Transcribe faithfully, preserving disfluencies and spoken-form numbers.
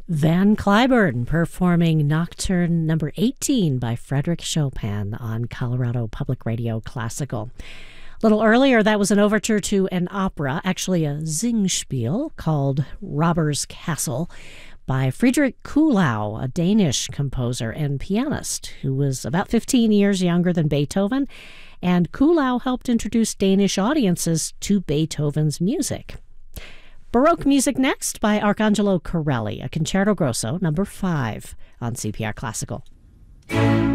Van Cliburn performing Nocturne number eighteen by Frédéric Chopin on Colorado Public Radio Classical. A little earlier, that was an overture to an opera, actually a Singspiel, called Robber's Castle by Friedrich Kuhlau, a Danish composer and pianist who was about fifteen years younger than Beethoven, and Kuhlau helped introduce Danish audiences to Beethoven's music. Baroque music next by Arcangelo Corelli, a Concerto Grosso number five on C P R Classical.